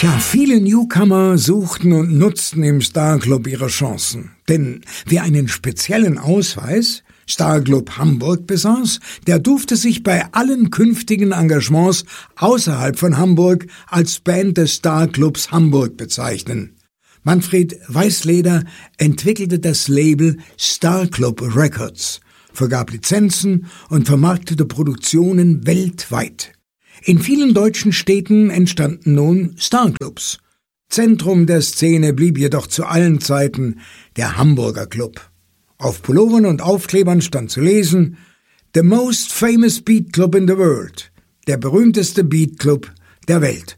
Tja, viele Newcomer suchten und nutzten im Starclub ihre Chancen. Denn wer einen speziellen Ausweis, Starclub Hamburg, besaß, der durfte sich bei allen künftigen Engagements außerhalb von Hamburg als Band des Starclubs Hamburg bezeichnen. Manfred Weißleder entwickelte das Label Starclub Records, vergab Lizenzen und vermarktete Produktionen weltweit. In vielen deutschen Städten entstanden nun Starclubs. Zentrum der Szene blieb jedoch zu allen Zeiten der Hamburger Club. Auf Pullovern und Aufklebern stand zu lesen: The most famous beat club in the world, der berühmteste Beatclub der Welt.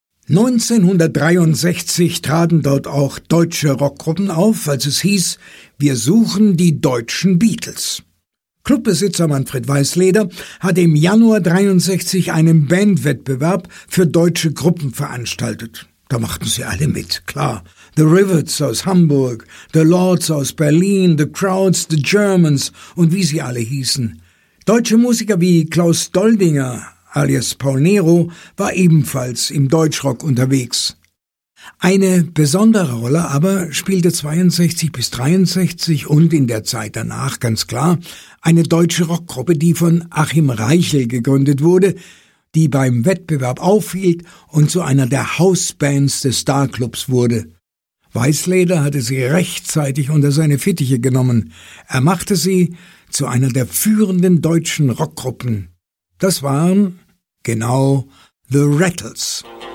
1963 traten dort auch deutsche Rockgruppen auf, als es hieß, wir suchen die deutschen Beatles. Clubbesitzer Manfred Weißleder hatte im Januar 1963 einen Bandwettbewerb für deutsche Gruppen veranstaltet. Da machten sie alle mit, klar. The Rivets aus Hamburg, The Lords aus Berlin, The Crowds, The Germans und wie sie alle hießen. Deutsche Musiker wie Klaus Doldinger alias Paul Nero war ebenfalls im Deutschrock unterwegs. Eine besondere Rolle aber spielte 62 bis 63 und in der Zeit danach ganz klar eine deutsche Rockgruppe, die von Achim Reichel gegründet wurde, die beim Wettbewerb aufhielt und zu einer der Hausbands des Starclubs wurde. Weißleder hatte sie rechtzeitig unter seine Fittiche genommen. Er machte sie zu einer der führenden deutschen Rockgruppen. Das waren genau The Rattles.